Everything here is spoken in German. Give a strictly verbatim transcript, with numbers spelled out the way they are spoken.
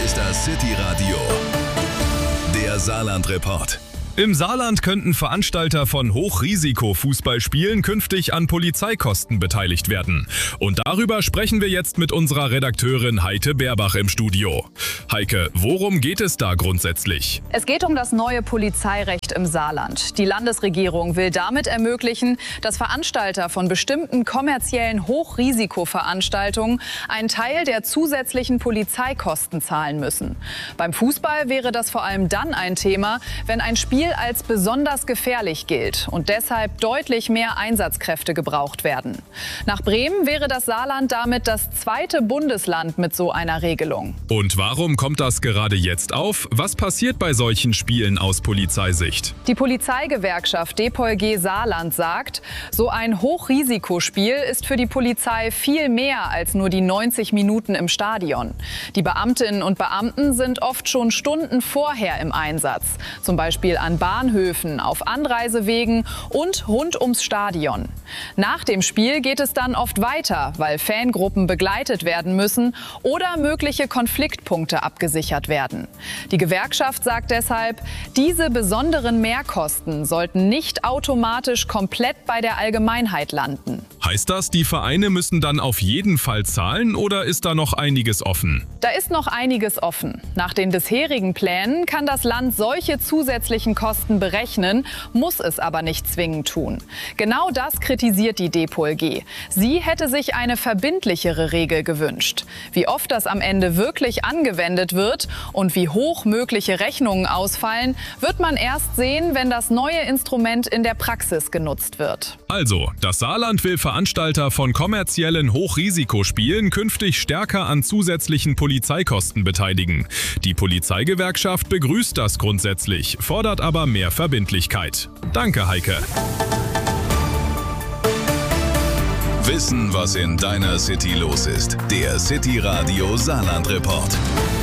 ist das City Radio, der Saarland-Report. Im Saarland könnten Veranstalter von Hochrisiko-Fußballspielen künftig an Polizeikosten beteiligt werden. Und darüber sprechen wir jetzt mit unserer Redakteurin Heike Berbach im Studio. Heike, worum geht es da grundsätzlich? Es geht um das neue Polizeirecht im Saarland. Die Landesregierung will damit ermöglichen, dass Veranstalter von bestimmten kommerziellen Hochrisikoveranstaltungen einen Teil der zusätzlichen Polizeikosten zahlen müssen. Beim Fußball wäre das vor allem dann ein Thema, wenn ein Spiel als besonders gefährlich gilt und deshalb deutlich mehr Einsatzkräfte gebraucht werden. Nach Bremen wäre das Saarland damit das zweite Bundesland mit so einer Regelung. Und warum kommt das gerade jetzt auf? Was passiert bei solchen Spielen aus Polizeisicht? Die Polizeigewerkschaft D P O L G Saarland sagt, so ein Hochrisikospiel ist für die Polizei viel mehr als nur die neunzig Minuten im Stadion. Die Beamtinnen und Beamten sind oft schon Stunden vorher im Einsatz, zum Beispiel an Bahnhöfen, auf Anreisewegen und rund ums Stadion. Nach dem Spiel geht es dann oft weiter, weil Fangruppen begleitet werden müssen oder mögliche Konfliktpunkte abgesichert werden. Die Gewerkschaft sagt deshalb, diese besonderen Mehrkosten sollten nicht automatisch komplett bei der Allgemeinheit landen. Heißt das, die Vereine müssen dann auf jeden Fall zahlen oder ist da noch einiges offen? Da ist noch einiges offen. Nach den bisherigen Plänen kann das Land solche zusätzlichen Kosten berechnen, muss es aber nicht zwingend tun. Genau das kritisiert die D P O L G. Sie hätte sich eine verbindlichere Regel gewünscht. Wie oft das am Ende wirklich angewendet wird und wie hoch mögliche Rechnungen ausfallen, wird man erst sehen, wenn das neue Instrument in der Praxis genutzt wird. Also, das Saarland will Veranstalter von kommerziellen Hochrisikospielen künftig stärker an zusätzlichen Polizeikosten beteiligen. Die Polizeigewerkschaft begrüßt das grundsätzlich, fordert aber mehr Verbindlichkeit. Danke, Heike. Wissen, was in deiner City los ist. Der City Radio Saarland-Report.